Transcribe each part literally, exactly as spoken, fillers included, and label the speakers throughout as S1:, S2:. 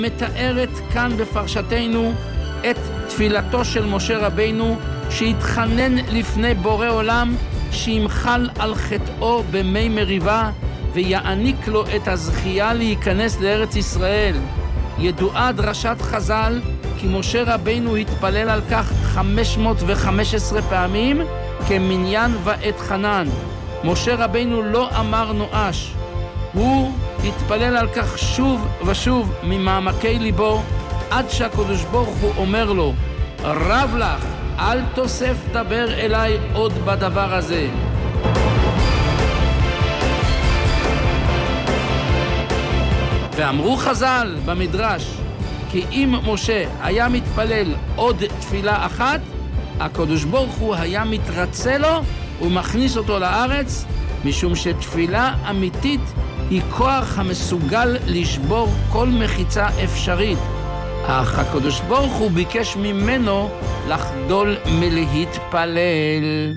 S1: מתארת כאן בפרשתנו את תפילתו של משה רבינו, שהתחנן לפני בורא עולם שימחל על חטאו במי מריבה ויעניק לו את הזכייה להיכנס לארץ ישראל. ידועה דרשת חז"ל כי משה רבינו התפלל על כך חמש מאות וחמש עשרה פעמים כמניין ואת חנן. משה רבינו לא אמר נואש, הוא התפלל על כך שוב ושוב ממעמקי ליבו, עד שהקדוש ברוך הוא אומר לו, רב לך, אל תוסף דבר אליי עוד בדבר הזה. ואמרו חז"ל במדרש, כי אם משה היה מתפלל עוד תפילה אחת, הקדוש ברוך הוא היה מתרצה לו ומכניס אותו לארץ, משום שתפילה אמיתית היא כוח המסוגל לשבור כל מחיצה אפשרית. אך הקדוש ברוך הוא ביקש ממנו לחדול מלהתפלל.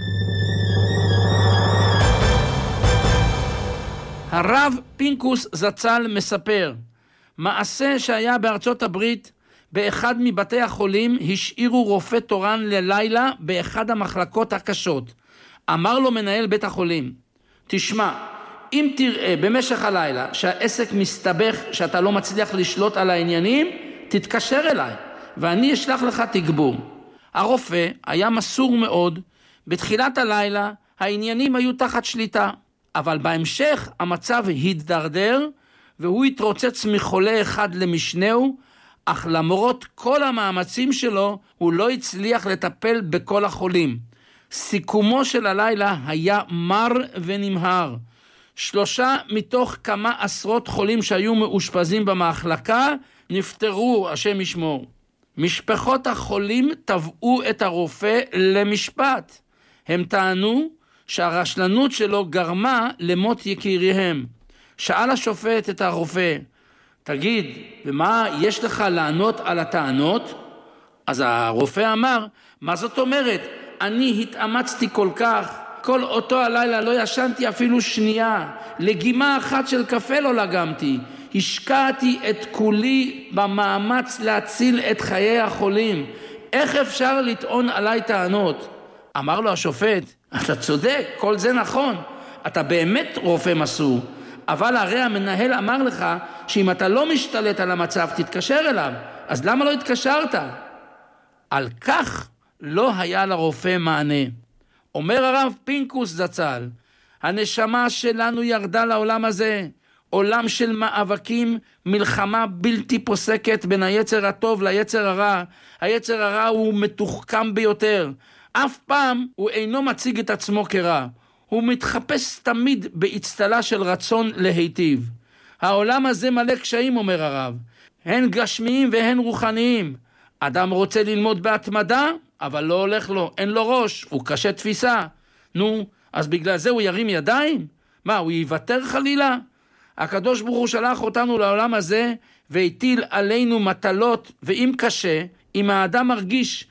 S1: הרב פינקוס זצ"ל מספר, מעשה שהיה בארצות הברית, באחד מבתי החולים השאירו רופא תורן ללילה באחד המחלקות הקשות. אמר לו מנהל בית החולים, תשמע, אם תראה במשך הלילה שהעסק מסתבך, שאתה לא מצליח לשלוט על העניינים, תתקשר אליי ואני אשלח לך תגבור. הרופא היה מסור מאוד, בתחילת הלילה העניינים היו תחת שליטה, אבל בהמשך המצב התדרדר והוא התרוצץ מחולה אחד למשנהו, אך למרות כל המאמצים שלו הוא לא הצליח לטפל בכל החולים. סיכומו של הלילה היה מר ונמהר. שלושה מתוך כמה עשרות חולים שהיו מאושפזים במחלקה נפטרו, השם ישמור. משפחות החולים תבעו את הרופא למשפט. הם טענו שהרשלנות שלו גרמה למות יקיריהם. שאל השופט את הרופא, תגיד, ומה יש לך לענות על הטענות? אז הרופא אמר, מה זאת אומרת? אני התאמצתי כל כך, כל אותו הלילה לא ישנתי אפילו שנייה, לגימה אחת של קפה לא לגמתי, השקעתי את כולי במאמץ להציל את חיי החולים, איך אפשר לטעון עליי טענות? אמר לו השופט, אתה צודק, כל זה נכון, אתה באמת רופא מסור, אבל הרי המנהל אמר לך שאם אתה לא משתלט על המצב תתקשר אליו, אז למה לא התקשרת? על כך לא היה לרופא מענה. אומר הרב פינקוס זצ"ל, הנשמה שלנו ירדה לעולם הזה, עולם של מאבקים, מלחמה בלתי פוסקת בין היצר הטוב ליצר הרע. היצר הרע הוא מתוחכם ביותר, אף פעם הוא אינו מציג את עצמו כרע, הוא מתחפש תמיד באצטלה של רצון להיטיב. העולם הזה מלא קשיים, אומר הרב, הן גשמיים והן רוחניים. אדם רוצה ללמוד בהתמדה, אבל לא הולך לו, אין לו ראש, הוא קשה תפיסה. נו, אז בגלל זה הוא ירים ידיים? מה, הוא יוותר חלילה? הקדוש ברוך הוא שלח אותנו לעולם הזה, והטיל עלינו מטלות, ואם קשה, אם האדם מרגיש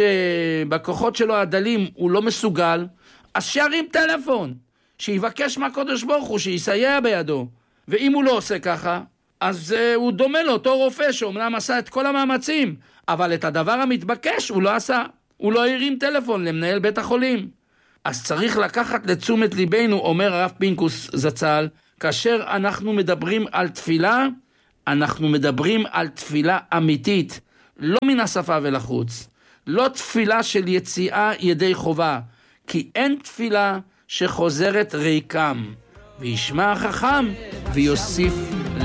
S1: שבכוחות שלו הדלים הוא לא מסוגל, אז שירים טלפון, שיבקש מהקדוש ברוך הוא, שיסייע בידו. ואם הוא לא עושה ככה, אז uh, הוא דומה לאותו רופא שאומנם עשה את כל המאמצים, אבל את הדבר המתבקש הוא לא עשה. הוא לא הרים טלפון למנהל בית החולים. אז צריך לקחת לתשומת ליבנו, אומר הרב פינקוס זצ"ל, כאשר אנחנו מדברים על תפילה, אנחנו מדברים על תפילה אמיתית, לא מן השפה ולחוץ, לא תפילה של יציאה ידי חובה, כי אין תפילה שחוזרת ריקם, וישמע החכם ויוסיף